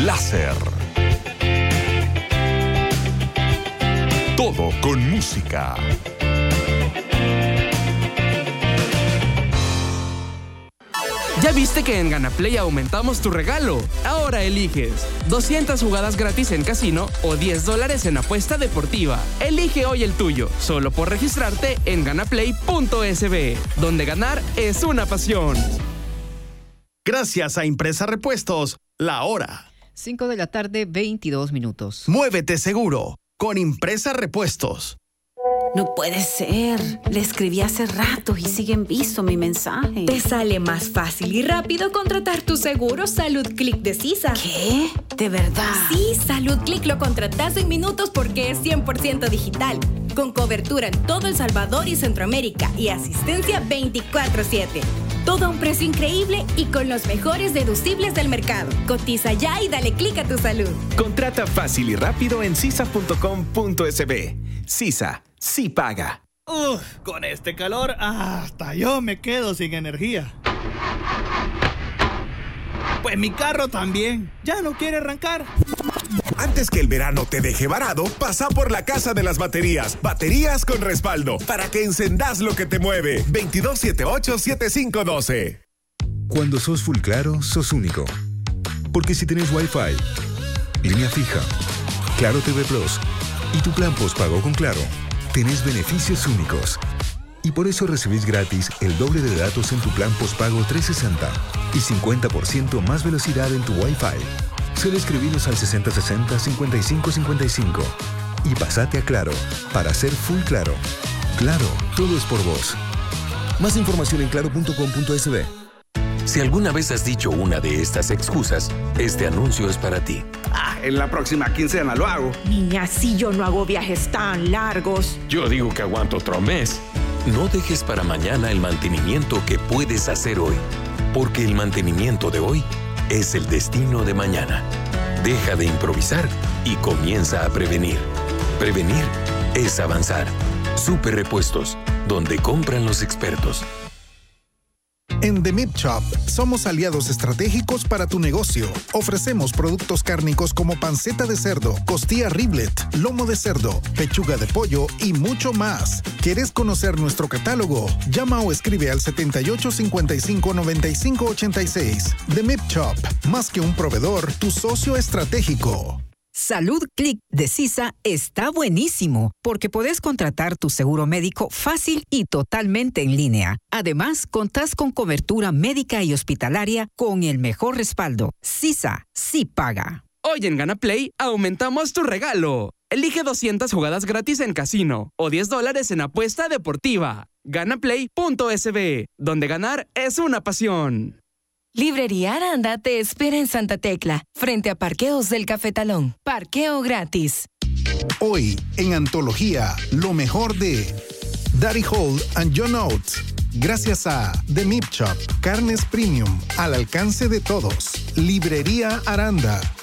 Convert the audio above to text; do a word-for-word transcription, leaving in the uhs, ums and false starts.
láser. Todo con música. ¿Ya viste que en GanaPlay aumentamos tu regalo? Ahora eliges doscientas jugadas gratis en casino o diez dólares en apuesta deportiva. Elige hoy el tuyo, solo por registrarte en ganaplay punto es be, donde ganar es una pasión. Gracias a Impresa Repuestos, la hora. cinco de la tarde, veintidós minutos. Muévete seguro con Impresa Repuestos. No puede ser. Le escribí hace rato y sigue en visto mi mensaje. Te sale más fácil y rápido contratar tu seguro Salud Click de CISA. ¿Qué? ¿De verdad? Sí, Salud Click lo contratas en minutos porque es cien por ciento digital. Con cobertura en todo El Salvador y Centroamérica y asistencia veinticuatro siete. Todo a un precio increíble y con los mejores deducibles del mercado. Cotiza ya y dale clic a tu salud. Contrata fácil y rápido en cisa punto com punto es be. CISA, sí paga. Uf, con este calor, hasta yo me quedo sin energía. Pues mi carro también, ya no quiere arrancar. Antes que el verano te deje varado, pasa por la Casa de las Baterías. Baterías con respaldo, para que encendas lo que te mueve. veintidós setenta y ocho, setenta y cinco doce. Cuando sos full claro, sos único. Porque si tenés Wi-Fi, línea fija, Claro T V Plus y tu plan postpago con Claro, tenés beneficios únicos. Y por eso recibís gratis el doble de datos en tu plan postpago trescientos sesenta y cincuenta por ciento más velocidad en tu Wi-Fi. Solo escribinos al sesenta sesenta, cincuenta y cinco cincuenta y cinco y pasate a Claro para ser full claro. Claro, todo es por vos. Más información en claro punto com punto es be. Si alguna vez has dicho una de estas excusas, este anuncio es para ti. Ah, en la próxima quincena lo hago. Niña, si yo no hago viajes tan largos. Yo digo que aguanto otro mes. No dejes para mañana el mantenimiento que puedes hacer hoy, porque el mantenimiento de hoy es el destino de mañana. Deja de improvisar y comienza a prevenir. Prevenir es avanzar. Super Repuestos, donde compran los expertos. En The Meat Shop somos aliados estratégicos para tu negocio. Ofrecemos productos cárnicos como panceta de cerdo, costilla riblet, lomo de cerdo, pechuga de pollo y mucho más. ¿Quieres conocer nuestro catálogo? Llama o escribe al setenta y ocho, cincuenta y cinco, noventa y cinco ochenta y seis. The Meat Shop, más que un proveedor, tu socio estratégico. Salud Click de CISA está buenísimo porque podés contratar tu seguro médico fácil y totalmente en línea. Además, contás con cobertura médica y hospitalaria con el mejor respaldo. CISA sí paga. Hoy en GanaPlay aumentamos tu regalo. Elige doscientas jugadas gratis en casino o diez dólares en apuesta deportiva. ganaplay punto es be, donde ganar es una pasión. Librería Aranda te espera en Santa Tecla, frente a Parqueos del Cafetalón. Parqueo gratis. Hoy, en Antología, lo mejor de Daddy Hall and John Oates. Gracias a The Meat Shop, carnes premium, al alcance de todos. Librería Aranda.